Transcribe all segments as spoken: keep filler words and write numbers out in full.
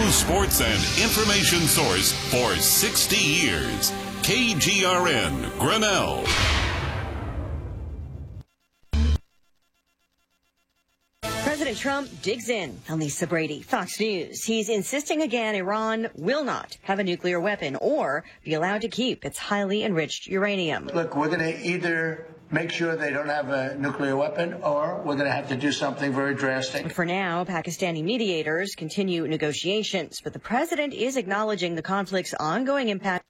news, sports, and information source for sixty years. K G R N, Grinnell. President Trump digs in. I'm Lisa Brady, Fox News. He's insisting again Iran will not have a nuclear weapon or be allowed to keep its highly enriched uranium. Look, we're going to either make sure they don't have a nuclear weapon or we're going to have to do something very drastic. For now, Pakistani mediators continue negotiations, but the president is acknowledging the conflict's ongoing impact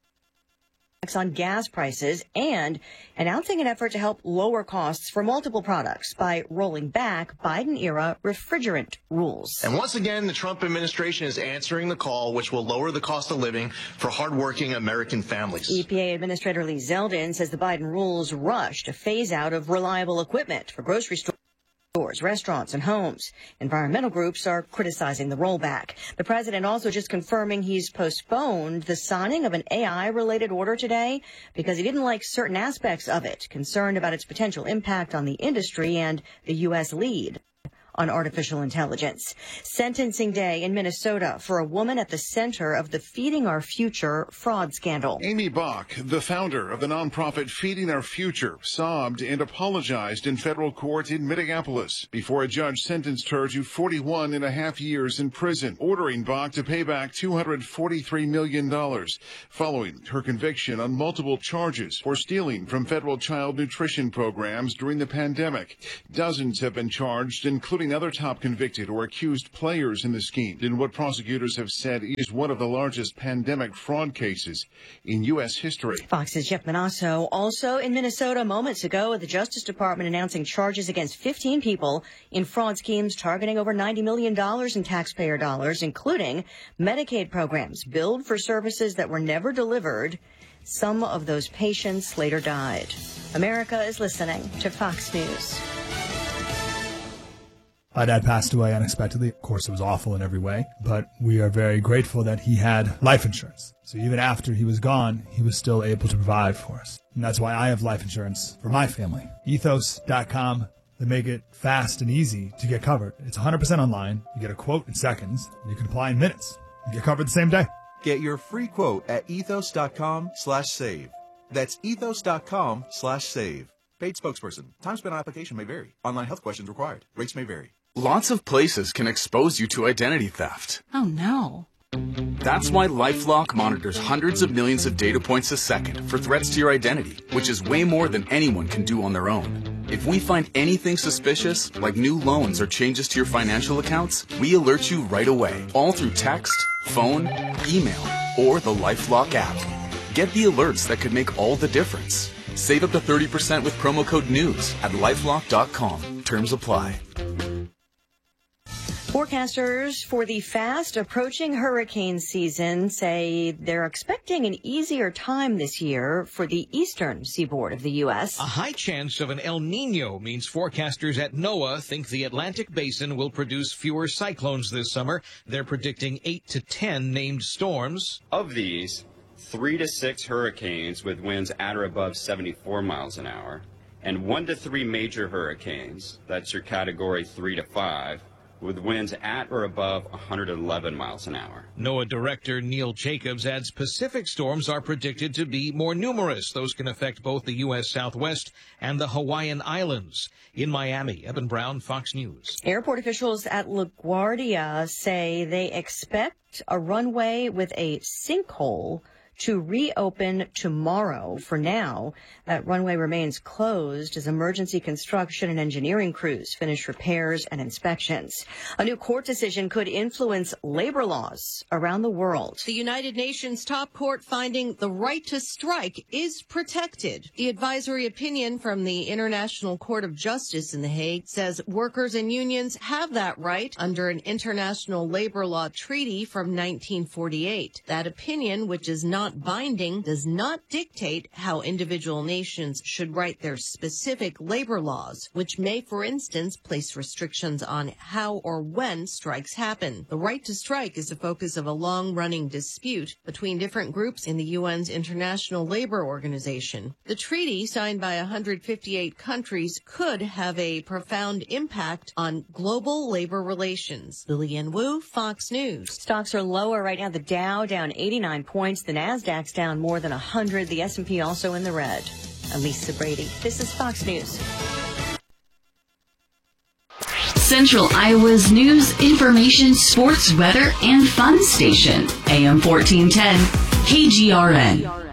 on gas prices and announcing an effort to help lower costs for multiple products by rolling back Biden-era refrigerant rules. And once again, the Trump administration is answering the call, which will lower the cost of living for hardworking American families. E P A Administrator Lee Zeldin says the Biden rules rush to phase out of reliable equipment for grocery stores. Stores, restaurants, and homes. Environmental groups are criticizing the rollback. The president also just confirming he's postponed the signing of an A I-related order today because he didn't like certain aspects of it, concerned about its potential impact on the industry and the U S lead on artificial intelligence. Sentencing day in Minnesota for a woman at the center of the Feeding Our Future fraud scandal. Amy Bach, the founder of the nonprofit Feeding Our Future, sobbed and apologized in federal court in Minneapolis before a judge sentenced her to forty-one and a half years in prison, ordering Bach to pay back two hundred forty-three million dollars following her conviction on multiple charges for stealing from federal child nutrition programs during the pandemic. Dozens have been charged, including other top convicted or accused players in the scheme in what prosecutors have said is one of the largest pandemic fraud cases in U S history. Fox's Jeff Manasso. Also in Minnesota moments ago, the Justice Department announcing charges against fifteen people in fraud schemes targeting over ninety million dollars in taxpayer dollars, including Medicaid programs billed for services that were never delivered. Some of those patients later died. America is listening to Fox News. My dad passed away unexpectedly. Of course, it was awful in every way, but we are very grateful that he had life insurance. So even after he was gone, he was still able to provide for us. And that's why I have life insurance for my family. ethos dot com. They make it fast and easy to get covered. It's one hundred percent online. You get a quote in seconds. You can apply in minutes. You get covered the same day. Get your free quote at ethos dot com slash save. That's ethos dot com slash save. Paid spokesperson. Time spent on application may vary. Online health questions required. Rates may vary. Lots of places can expose you to identity theft. Oh, no. That's why LifeLock monitors hundreds of millions of data points a second for threats to your identity, which is way more than anyone can do on their own. If we find anything suspicious, like new loans or changes to your financial accounts, we alert you right away, all through text, phone, email, or the LifeLock app. Get the alerts that could make all the difference. Save up to thirty percent with promo code NEWS at lifelock dot com. Terms apply. Forecasters for the fast approaching hurricane season say they're expecting an easier time this year for the eastern seaboard of the U S. A high chance of an El Nino means forecasters at NOAA think the Atlantic Basin will produce fewer cyclones this summer. They're predicting eight to ten named storms. Of these, three to six hurricanes with winds at or above seventy-four miles an hour, and one to three major hurricanes, that's your category three to five, with winds at or above one hundred eleven miles an hour. NOAA Director Neil Jacobs adds Pacific storms are predicted to be more numerous. Those can affect both the U S Southwest and the Hawaiian Islands. In Miami, Evan Brown, Fox News. Airport officials at LaGuardia say they expect a runway with a sinkhole to reopen tomorrow. For now, that runway remains closed as emergency construction and engineering crews finish repairs and inspections. A new court decision could influence labor laws around the world. The United Nations top court finding the right to strike is protected. The advisory opinion from the International Court of Justice in The Hague says workers and unions have that right under an international labor law treaty from nineteen forty-eight. That opinion, which is not not binding, does not dictate how individual nations should write their specific labor laws, which may, for instance, place restrictions on how or when strikes happen. The right to strike is the focus of a long-running dispute between different groups in the U N's International Labor Organization. The treaty, signed by one hundred fifty-eight countries, could have a profound impact on global labor relations. Lillian Wu, Fox News. Stocks are lower right now. The Dow down eighty-nine points. The Nasdaq's down more than one hundred. The S and P also in the red. I'm Lisa Brady. This is Fox News. Central Iowa's news, information, sports, weather, and fun station. A M fourteen ten, K G R N.